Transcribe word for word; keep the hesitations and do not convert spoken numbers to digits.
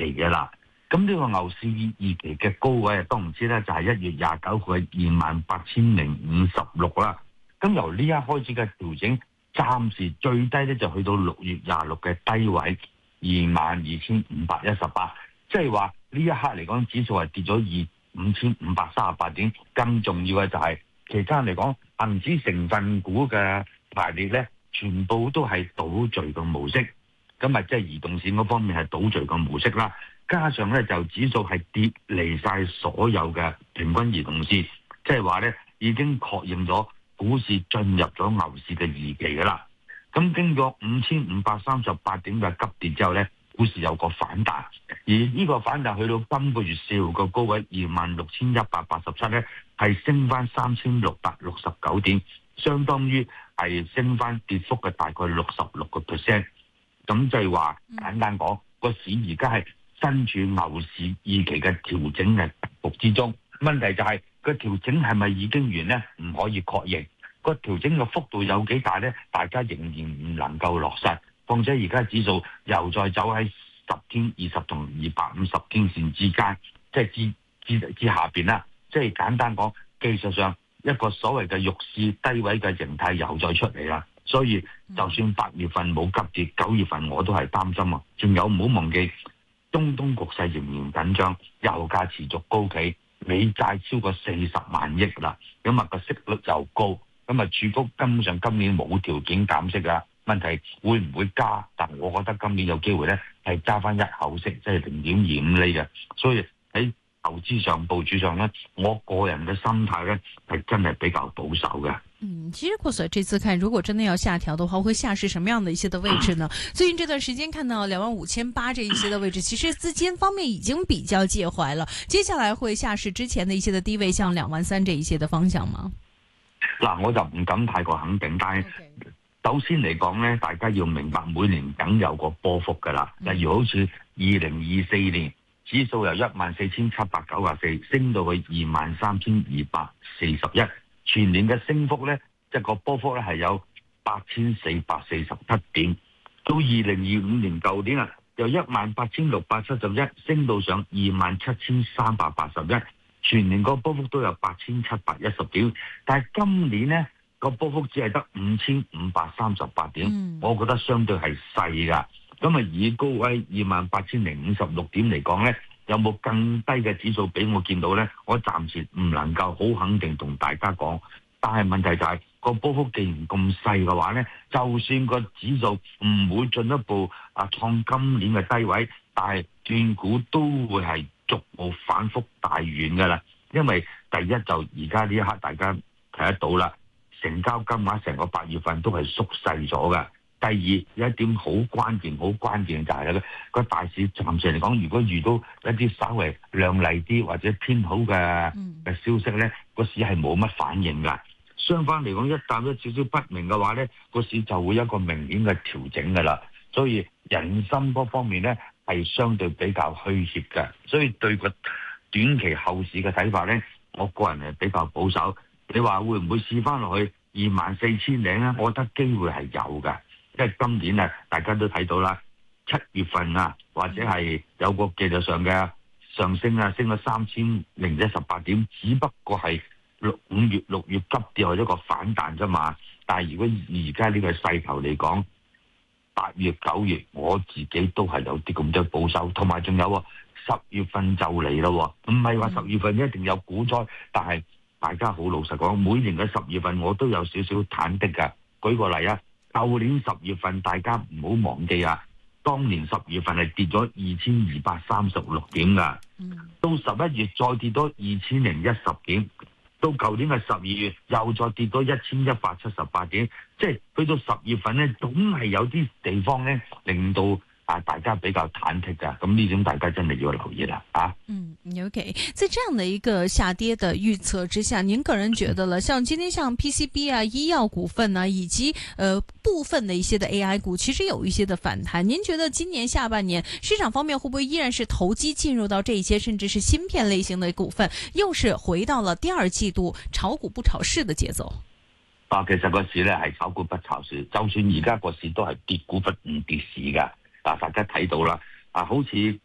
期嘅啦。咁呢個牛市預期嘅高位都唔知咧，就係一月廿九號嘅二萬八千零五十六啦。咁由呢一開始嘅調整，暫時最低咧就去到六月廿六嘅低位二萬二千五百一十八，即係話呢一刻嚟講，指數係跌咗二五千五百三十八點。更重要嘅就係、是、期間嚟講，恒指成分股嘅排列咧，全部都係倒序嘅模式。咁啊，即係移動線嗰方面係倒序嘅模式啦。加上咧就指數係跌離晒所有嘅平均移動線，即係話咧已經確認咗股市進入咗牛市嘅預期噶啦。咁經過五千五百三十八點嘅急跌之後咧，股市有個反彈，而呢個反彈去到今個月四號個高位二萬六千一百八十七咧，係升翻三千六百六十九點，相當於係升翻跌幅嘅大概六十六個 percent。咁就係話簡單講，個市而家係身處牛市預期嘅調整嘅幅之中。問題就係、是、個調整係咪已經完呢？唔可以確認。個調整嘅幅度有幾大呢？大家仍然唔能夠落實。況且而家指數又再走喺十天、二十同二百五十天線之間，即係之之之下邊啦。即係簡單講，技術上一個所謂嘅弱市低位嘅形態又再出嚟啦。所以就算八月份冇急跌，九月份我都係擔心啊。仲有唔好忘記，中東局勢仍然緊張，油價持續高企，美債超過四十萬億啦。咁啊個息率又高，咁啊儲局根本上今年冇條件減息啊。問題會唔會加？但我覺得今年有機會咧係加翻一口息，即係零點二五厘嘅。所以喺投資上部署上咧，我個人嘅心態咧係真係比較保守嘅。 嗯，其實郭 Sir 這次看，如果真的要下調的話，會下試什麼樣的一些的位置呢？最近這段時間看到兩萬五千八這一些的位置，其實資金方面已經比較介懷了。接下來會下試之前的一些的低位，像兩萬三這一些的方向嗎？嗱， 我就唔敢太過肯定，但係首先嚟講咧，大家要明白每年梗有個波幅噶啦。例如好似二零二四年指數由一萬四千七百九十四升到去二萬三千二百四十一。全年嘅升幅咧，即係個波幅咧係有八千四百四十七點。到二零二五年舊年啊，由一萬八千六百七十一升到上二萬七千三百八十一，全年個波幅都有八千七百一十點。但係今年咧個波幅只係得五千五百三十八點，嗯、我覺得相對係細噶。咁啊以高位二萬八千零五十六點嚟講咧，有冇更低嘅指數俾我見到呢？我暫時唔能夠好肯定同大家講，但係問題就係、是、個波幅既然咁細嘅話呢，就算個指數唔會進一步啊創今年嘅低位，但係斷估都會係逐步反覆大軟㗎啦。因為第一就而家呢一刻大家睇得到啦，成交金額成個八月份都係縮細咗㗎。第二有一點好關鍵，好關鍵就係咧個大市暫時嚟講，如果遇到一啲稍微亮麗啲或者偏好嘅嘅消息咧，個市係冇乜反應㗎。相反嚟講，一旦有少少不明嘅話咧，個市就會有一個明顯嘅調整㗎啦。所以人心嗰方面咧係相對比較虛怯嘅，所以對個短期後市嘅睇法咧，我個人係比較保守。你話會唔會試翻落去二萬四千零咧？我覺得機會係有㗎。即係今年啊，大家都睇到啦，七月份啊，或者係有個技術上嘅上升啊，升咗三千零一十八點，只不過係六五月六月急跌或者一個反彈啫嘛。但係如果而家呢個勢頭嚟講，八月九月我自己都係有啲咁多保守，同埋仲有啊，十月份就嚟咯，唔係話十月份一定有股災，但係大家好老實講，每年嘅十月份我都有少少忐忑㗎。舉個例啊。舊年十月份大家唔好忘記啊，當年十月份係跌咗二千二百三十六點噶，到十一月再跌多二千零一十點，到舊年嘅十二月又再跌多一千一百七十八點，即係去到十月份咧，總係有啲地方咧令到啊大家比較忐忑噶，咁呢種大家真係要留意啦啊。 嗯 ，OK， 在這樣的一個下跌的預測之下，您個人覺得了，像今天像 P C B 啊、醫藥股份啊，以及呃部分的一些的 A I 股，其實有一些的反彈。您覺得今年下半年市場方面會不會依然是投機進入到這些甚至是芯片類型的股份，又是回到了第二季度炒股不炒市的節奏？ 啊，其實個市咧係炒股不炒市，就算而家個市都係跌股不唔跌市噶。嗱，大家睇到啦，啊，好似